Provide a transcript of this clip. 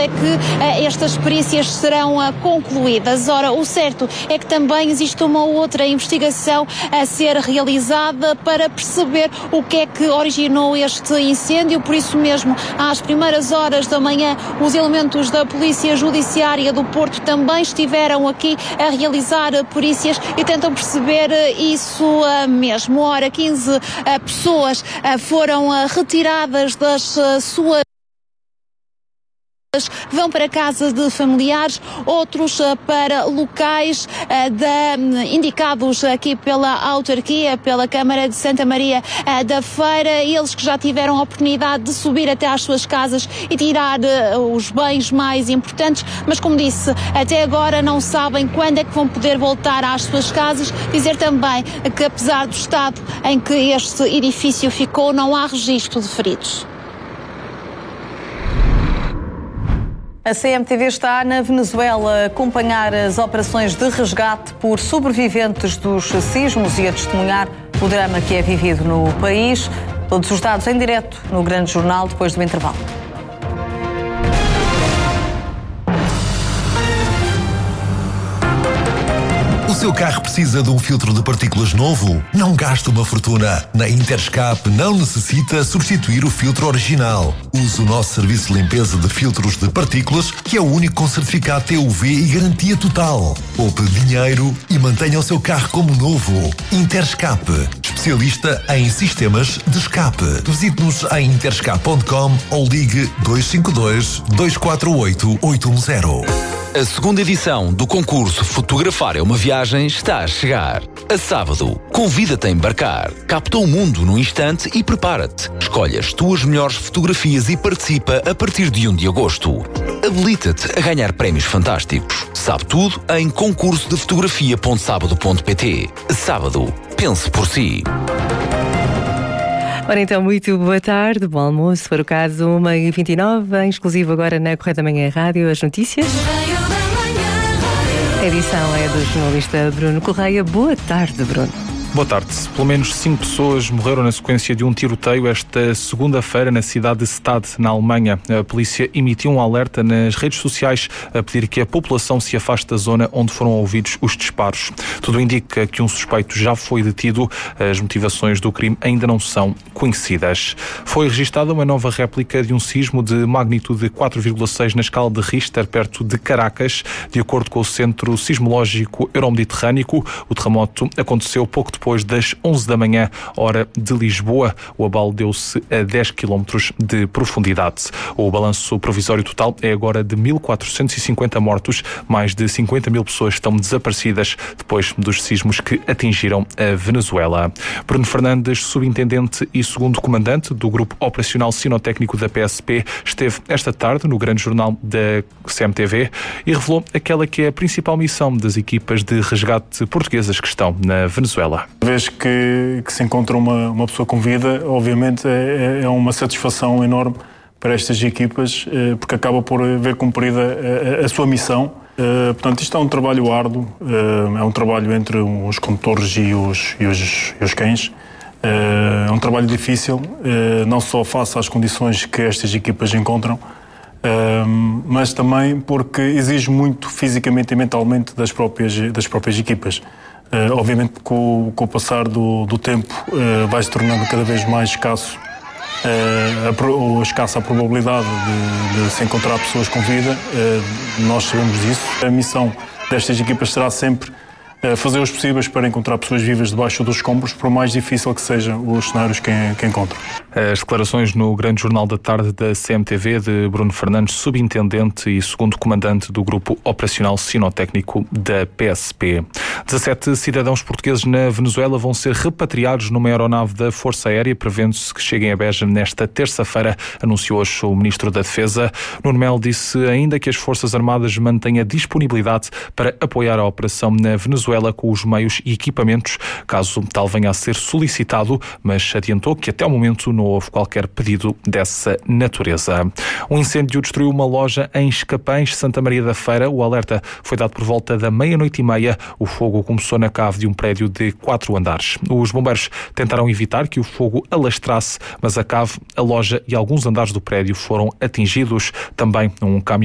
é que estas perícias serão concluídas. Ora, o certo é que também existe uma outra investigação a ser realizada para perceber o que é que originou este incêndio. Por isso mesmo, às primeiras horas da manhã, os elementos da Polícia Judiciária do Porto também estiveram aqui a realizar perícias e tentam perceber isso mesmo. Ora, 15 pessoas foram retiradas das suas, vão para casa de familiares, outros para locais indicados aqui pela autarquia, pela Câmara de Santa Maria da Feira, eles que já tiveram a oportunidade de subir até às suas casas e tirar os bens mais importantes, mas como disse, até agora não sabem quando é que vão poder voltar às suas casas. Dizer também que apesar do estado em que este edifício ficou, não há registro de feridos. A CMTV está na Venezuela a acompanhar as operações de resgate por sobreviventes dos sismos e a testemunhar o drama que é vivido no país. Todos os dados em direto no Grande Jornal, depois do intervalo. O seu carro precisa de um filtro de partículas novo? Não gaste uma fortuna. Na Interscap não necessita substituir o filtro original. Use o nosso serviço de limpeza de filtros de partículas, que é o único com certificado TUV e garantia total. Poupe dinheiro e mantenha o seu carro como novo. Interscap, especialista em sistemas de escape. Visite-nos em interscap.com ou ligue 252 248 810. A segunda edição do concurso Fotografar é uma Viagem está a chegar. A sábado, convida-te a embarcar. Capta o mundo num instante e prepara-te. Escolhe as tuas melhores fotografias e participa a partir de 1 de agosto. Habilita-te a ganhar prémios fantásticos. Sabe tudo em concursodefotografia.sábado.pt. Sábado, pense por si. Ora então, muito boa tarde, bom almoço, para o caso 1h29, em exclusivo agora na Correio da Manhã Rádio, as notícias. A edição é do jornalista Bruno Correia. Boa tarde, Bruno. Boa tarde. Pelo menos 5 pessoas morreram na sequência de um tiroteio esta segunda-feira na cidade de Stade, na Alemanha. A polícia emitiu um alerta nas redes sociais a pedir que a população se afaste da zona onde foram ouvidos os disparos. Tudo indica que um suspeito já foi detido. As motivações do crime ainda não são conhecidas. Foi registada uma nova réplica de um sismo de magnitude 4,6 na escala de Richter, perto de Caracas. De acordo com o Centro Sismológico Euromediterrâneo, o terremoto aconteceu pouco depois das 11 da manhã, hora de Lisboa. O abalo deu-se a 10 km de profundidade. O balanço provisório total é agora de 1.450 mortos. Mais de 50 mil pessoas estão desaparecidas depois dos sismos que atingiram a Venezuela. Bruno Fernandes, subintendente e segundo comandante do Grupo Operacional Sinotécnico da PSP, esteve esta tarde no Grande Jornal da CMTV e revelou aquela que é a principal missão das equipas de resgate portuguesas que estão na Venezuela. Uma vez que se encontra uma pessoa com vida, obviamente é uma satisfação enorme para estas equipas, porque acaba por ver cumprida a sua missão. Portanto, isto é um trabalho árduo, é um trabalho entre os condutores e os cães. É um trabalho difícil, não só face às condições que estas equipas encontram, mas também porque exige muito fisicamente e mentalmente das próprias equipas. Obviamente, com o passar do tempo, vai se tornando cada vez mais escassa a probabilidade de se encontrar pessoas com vida. Nós sabemos disso. A missão destas equipas será sempre fazer os possíveis para encontrar pessoas vivas debaixo dos escombros, por mais difícil que sejam os cenários que encontram. As declarações no Grande Jornal da Tarde da CMTV de Bruno Fernandes, subintendente e segundo comandante do Grupo Operacional Sinotécnico da PSP. 17 cidadãos portugueses na Venezuela vão ser repatriados numa aeronave da Força Aérea, prevendo-se que cheguem a Beja nesta terça-feira, anunciou hoje o Ministro da Defesa. Nuno Melo disse ainda que as Forças Armadas mantêm a disponibilidade para apoiar a operação na Venezuela com os meios e equipamentos, caso tal venha a ser solicitado, mas adiantou que até o momento não houve qualquer pedido dessa natureza. Um incêndio destruiu uma loja em Escapães, Santa Maria da Feira. O alerta foi dado por volta da 00:30. O fogo começou na cave de um prédio de 4 andares. Os bombeiros tentaram evitar que o fogo alastrasse, mas a cave, a loja e alguns andares do prédio foram atingidos. Também um caminhão